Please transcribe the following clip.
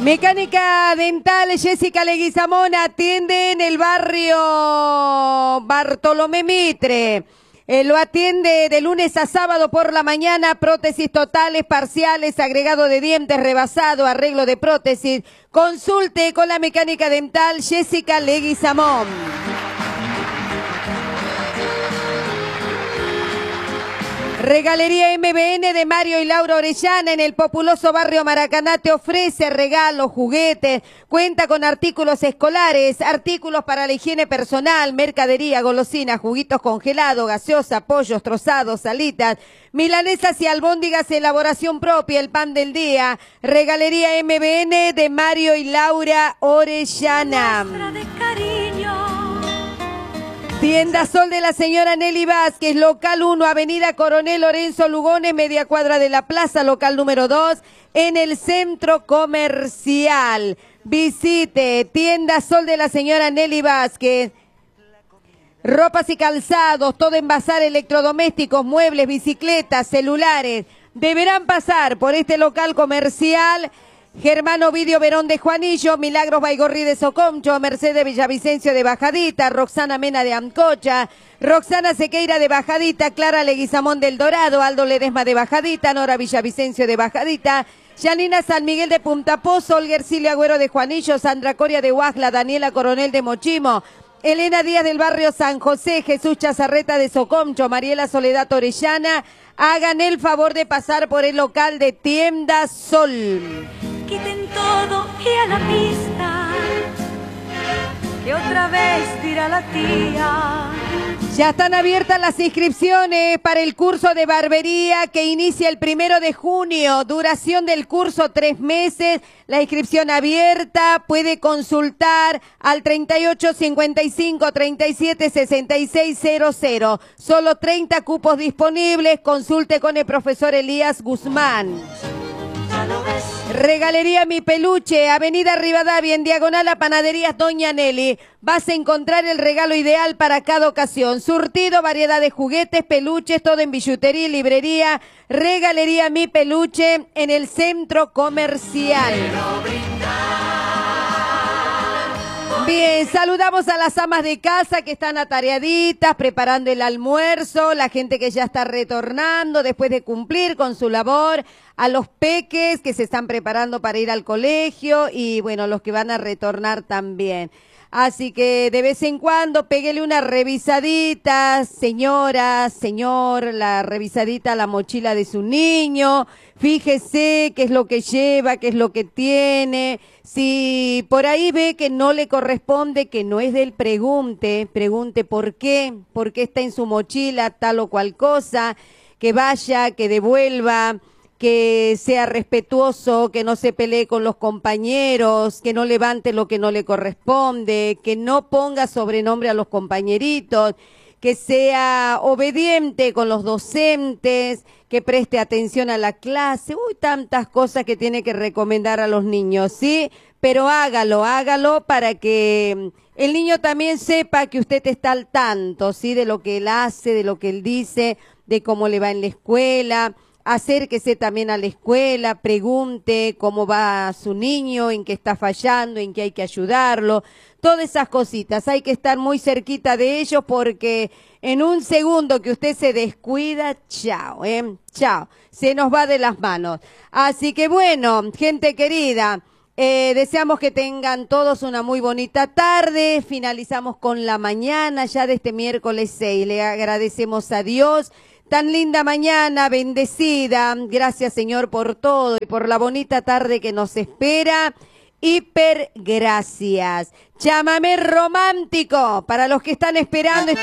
Mecánica Dental Jessica Leguizamón atiende en el barrio Bartolomé Mitre. Lo atiende de lunes a sábado por la mañana, prótesis totales, parciales, agregado de dientes, rebasado, arreglo de prótesis. Consulte con la mecánica dental Jessica Leguizamón. Regalería MBN de Mario y Laura Orellana en el populoso barrio Maracaná te ofrece regalos, juguetes, cuenta con artículos escolares, artículos para la higiene personal, mercadería, golosinas, juguitos congelados, gaseosa, pollos trozados, salitas, milanesas y albóndigas, elaboración propia, el pan del día. Regalería MBN de Mario y Laura Orellana. Tienda Sol de la señora Nelly Vázquez, local 1, avenida Coronel Lorenzo Lugones, media cuadra de la plaza, local número 2, en el centro comercial. Visite Tienda Sol de la señora Nelly Vázquez. Ropas y calzados, todo en bazar, electrodomésticos, muebles, bicicletas, celulares. Deberán pasar por este local comercial. Germano Ovidio Verón de Juanillo, Milagros Baigorri de Soconcho, Mercedes Villavicencio de Bajadita, Roxana Mena de Ancocha, Roxana Sequeira de Bajadita, Clara Leguizamón del Dorado, Aldo Ledesma de Bajadita, Nora Villavicencio de Bajadita, Yanina San Miguel de Punta Pozo, Olger Silvia Agüero de Juanillo, Sandra Coria de Huajla, Daniela Coronel de Mochimo, Elena Díaz del barrio San José, Jesús Chazarreta de Soconcho, Mariela Soledad Orellana. Hagan el favor de pasar por el local de Tienda Sol. Quiten todo y a la pista, que otra vez tira la tía. Ya están abiertas las inscripciones para el curso de barbería que inicia el 1 de junio. Duración del curso 3 meses. La inscripción abierta. Puede consultar al 38 55 37 66 00. Solo 30 cupos disponibles. Consulte con el profesor Elías Guzmán. Regalería Mi Peluche, avenida Rivadavia, en diagonal a Panaderías Doña Nelly. Vas a encontrar el regalo ideal para cada ocasión. Surtido, variedad de juguetes, peluches, todo en billutería y librería. Regalería Mi Peluche en el centro comercial. Bien, saludamos a las amas de casa que están atareaditas, preparando el almuerzo, la gente que ya está retornando después de cumplir con su labor, a los peques que se están preparando para ir al colegio y bueno, los que van a retornar también. Así que de vez en cuando péguele una revisadita, señora, señor, la revisadita a la mochila de su niño. Fíjese qué es lo que lleva, qué es lo que tiene. Si por ahí ve que no le corresponde, que no es de él, pregunte por qué está en su mochila tal o cual cosa, que vaya, que devuelva, que sea respetuoso, que no se pelee con los compañeros, que no levante lo que no le corresponde, que no ponga sobrenombre a los compañeritos, que sea obediente con los docentes, que preste atención a la clase. Uy, tantas cosas que tiene que recomendar a los niños, ¿sí? Pero hágalo para que el niño también sepa que usted está al tanto, ¿sí? De lo que él hace, de lo que él dice, de cómo le va en la escuela. Acérquese también a la escuela, pregunte cómo va su niño, en qué está fallando, en qué hay que ayudarlo. Todas esas cositas, hay que estar muy cerquita de ellos porque en un segundo que usted se descuida, chao, chao, se nos va de las manos. Así que bueno, gente querida, deseamos que tengan todos una muy bonita tarde. Finalizamos con la mañana ya de este miércoles 6. Le agradecemos a Dios. Tan linda mañana, bendecida. Gracias, Señor, por todo y por la bonita tarde que nos espera. Hiper gracias. Chamamé romántico para los que están esperando.